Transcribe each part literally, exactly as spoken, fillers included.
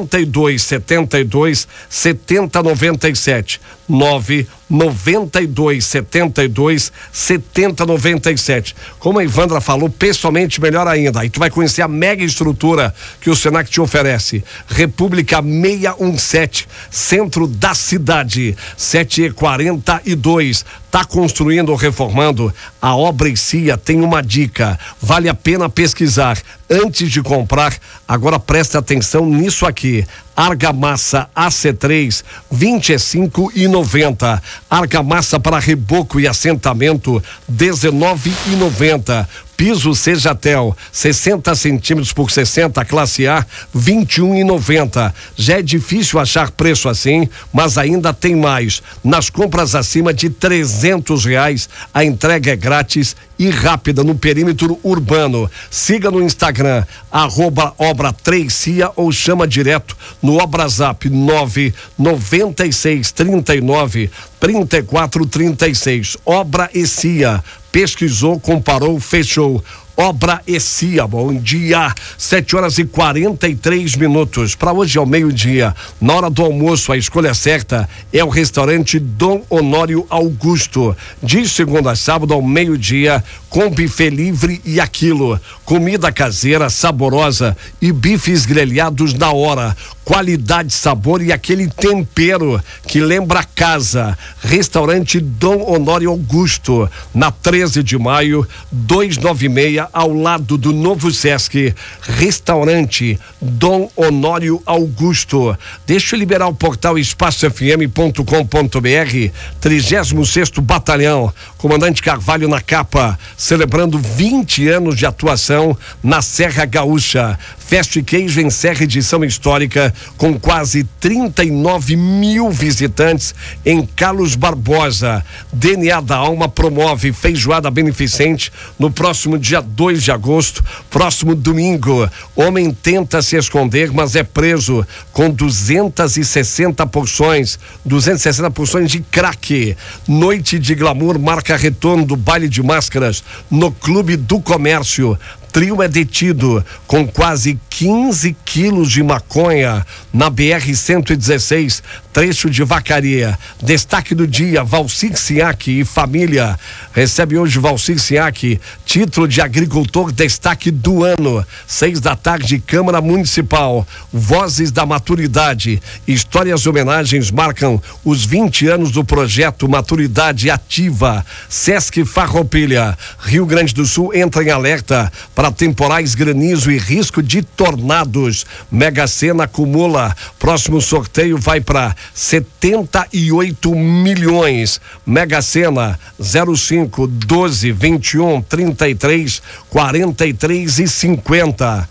noventa e dois, setenta e dois, setenta, noventa e sete. nove noventa e dois, setenta e dois, setenta, noventa e sete. Como a Ivandra falou, pessoalmente melhor ainda. Aí tu vai conhecer a mega estrutura que o Senac te oferece. República seiscentos e dezessete, centro da cidade, sete e quarenta e dois. Tá construindo ou reformando? A Obra e Cia tem uma dica. Vale a pena pesquisar antes de comprar. Agora presta atenção nisso aqui. Argamassa A C três, vinte e cinco e noventa. Argamassa para reboco e assentamento, dezenove e noventa. Piso Sejatel, sessenta centímetros por sessenta, classe A, vinte e um e noventa. Já é difícil achar preço assim, mas ainda tem mais. Nas compras acima de trezentos reais, a entrega é grátis e rápida no perímetro urbano. Siga no Instagram, arroba Obra três Cia, ou chama direto no Obrazap nove noventa e seis, trinta e nove, trinta e quatro, trinta e seis. Obra e Cia. Pesquisou, comparou, fechou. Obra e Cia, bom dia, sete horas e quarenta e três minutos. Para hoje ao meio-dia, na hora do almoço, a escolha certa é o restaurante Dom Honório Augusto. De segunda a sábado ao meio-dia, com buffet livre e aquilo. Comida caseira, saborosa e bifes grelhados na hora. Qualidade, sabor e aquele tempero que lembra casa. Restaurante Dom Honório Augusto, na treze de maio, duzentos e noventa e seis, ao lado do novo Sesc. Restaurante Dom Honório Augusto. Deixa eu liberar o portal espaço f m ponto com ponto b r. trigésimo sexto Batalhão, Comandante Carvalho na capa, celebrando vinte anos de atuação na Serra Gaúcha. Festa e Queijo em Serra, edição histórica, com quase trinta e nove mil visitantes em Carlos Barbosa. D N A da Alma promove feijoada beneficente no próximo dia dois de agosto, próximo domingo. Homem tenta se esconder, mas é preso com duzentas e sessenta porções, duzentas e sessenta porções de crack. Noite de glamour marca retorno do baile de máscaras no Clube do Comércio. Trio é detido com quase quinze quilos de maconha na B R cento e dezesseis, trecho de Vacaria. Destaque do dia, Valcir Siak e família. Recebe hoje Valcir Siak, título de agricultor destaque do ano. Seis da tarde, Câmara Municipal. Vozes da Maturidade. Histórias e homenagens marcam os vinte anos do projeto Maturidade Ativa. Sesc Farroupilha. Rio Grande do Sul entra em alerta para temporais, granizo e risco de tornados. Mega Sena acumula. Próximo sorteio vai para setenta e oito milhões. Mega Sena zero cinco, doze, vinte e um, trinta e três, quarenta e três e cinquenta.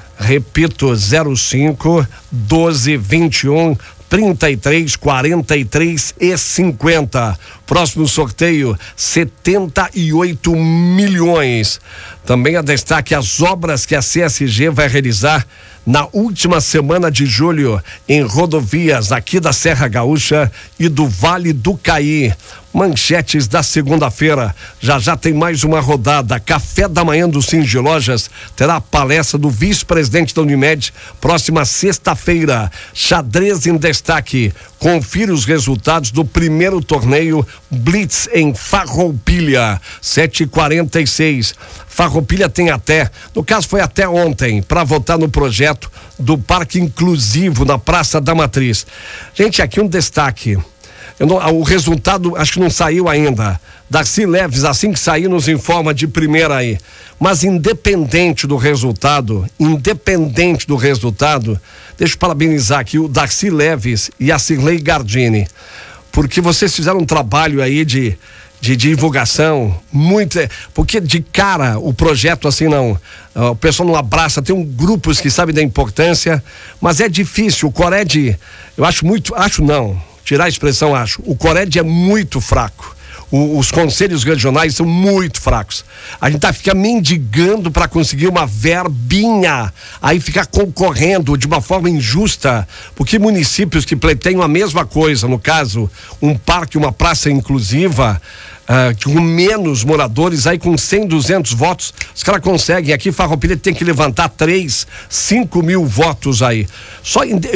Repito, zero cinco, doze, vinte e um, trinta e três, quarenta e três e cinquenta. Próximo sorteio, setenta e oito milhões. Também a destaque as obras que a C S G vai realizar na última semana de julho em rodovias aqui da Serra Gaúcha e do Vale do Caí. Manchetes da segunda-feira. Já já tem mais uma rodada. Café da manhã do Cindy Lojas terá a palestra do vice-presidente da Unimed próxima sexta-feira. Xadrez em destaque. Confira os resultados do primeiro torneio Blitz em Farroupilha. sete e quarenta e seis. Farroupilha tem até, no caso foi até ontem, para votar no projeto do Parque Inclusivo na Praça da Matriz. Gente, aqui um destaque. Eu não, o resultado acho que não saiu ainda. Darcy Leves, assim que sair, nos informa de primeira aí. Mas independente do resultado, independente do resultado, deixa eu parabenizar aqui o Darcy Leves e a Cirlei Gardini, porque vocês fizeram um trabalho aí de, de divulgação muito, porque de cara o projeto assim não, o pessoal não abraça, tem um grupos que sabem da importância, mas é difícil. O Cored, eu acho muito, acho não, tirar a expressão acho, o Cored é muito fraco. O, os conselhos regionais são muito fracos. A gente tá fica mendigando para conseguir uma verbinha, aí ficar concorrendo de uma forma injusta, porque municípios que pleteiam a mesma coisa, no caso, um parque, uma praça inclusiva, uh, com menos moradores, aí com cem, duzentos votos, os caras conseguem. Aqui Farroupilha tem que levantar três, cinco mil votos aí. Só em,